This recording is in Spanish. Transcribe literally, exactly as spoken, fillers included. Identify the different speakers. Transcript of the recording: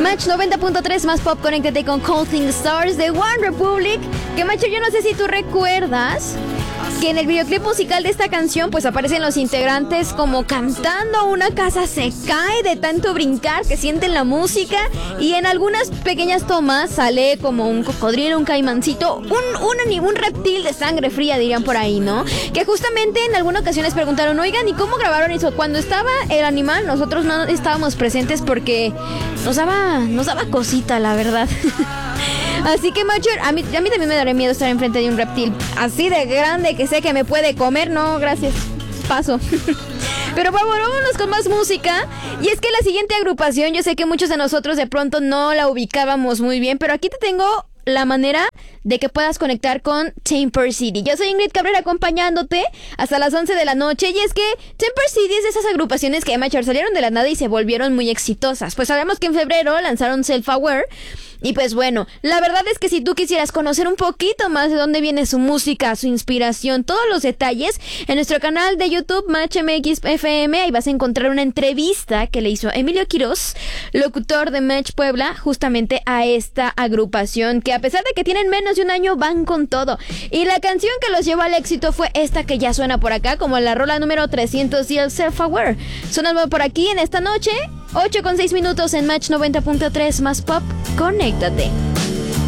Speaker 1: Match noventa punto tres más pop, conéctate con Counting Stars de One Republic. Que macho, yo no sé si tú recuerdas que en el videoclip musical de esta canción pues aparecen los integrantes como cantando, una casa se cae de tanto brincar que sienten la música, y en algunas pequeñas tomas sale como un cocodrilo, un caimancito, un, un, un reptil de sangre fría, dirían por ahí, ¿no? Que justamente en algunas ocasiones preguntaron, oigan, ¿y cómo grabaron eso? Cuando estaba el animal nosotros no estábamos presentes porque nos daba, nos daba cosita, la verdad. Así que macho, a mí, a mí también me daría miedo estar enfrente de un reptil así de grande que sé que me puede comer. No, gracias, paso. Pero bueno, vámonos con más música. Y es que la siguiente agrupación, yo sé que muchos de nosotros de pronto no la ubicábamos muy bien, pero aquí te tengo la manera de que puedas conectar con Temper City. Yo soy Ingrid Cabrera acompañándote hasta las once de la noche, y es que Temper City es de esas agrupaciones que macho salieron de la nada y se volvieron muy exitosas. Pues sabemos que en febrero lanzaron Self-Aware. Y pues bueno, la verdad es que si tú quisieras conocer un poquito más de dónde viene su música, su inspiración, todos los detalles, en nuestro canal de YouTube Match M X F M, ahí vas a encontrar una entrevista que le hizo Emilio Quiroz, locutor de Match Puebla, justamente a esta agrupación, que a pesar de que tienen menos de un año, van con todo. Y la canción que los llevó al éxito fue esta que ya suena por acá, como la rola número trescientos diez, Self-Aware. Sonando por aquí en esta noche, ocho con seis minutos en Match noventa punto tres más pop. Conéctate.